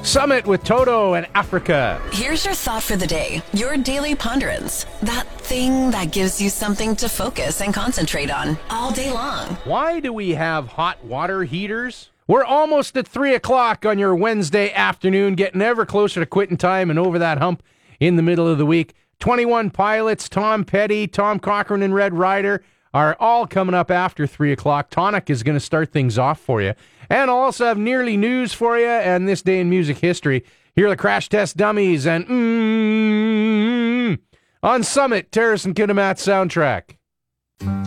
Summit with Toto and Africa. Here's your thought for the day, your daily ponderance. That thing that gives you something to focus and concentrate on all day long. Why do we have hot water heaters? We're almost at 3 o'clock on your Wednesday afternoon, getting ever closer to quitting time and over that hump in the middle of the week. 21 Pilots, Tom Petty, Tom Cochrane, and Red Ryder are all coming up after 3 o'clock. Tonic is going to start things off for you. And I'll also have nearly news for you and this day in music history. Here are the Crash Test Dummies and on Summit, Terrace and Kitimat soundtrack.